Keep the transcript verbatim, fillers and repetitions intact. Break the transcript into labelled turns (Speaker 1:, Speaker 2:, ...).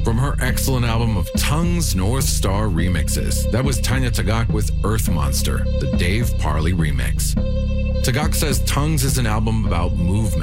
Speaker 1: from her excellent album of Tongues North Star remixes. That was Tanya Tagaq with Earth Monster, the Dave Parley remix. Tagaq says Tongues is an album about movement.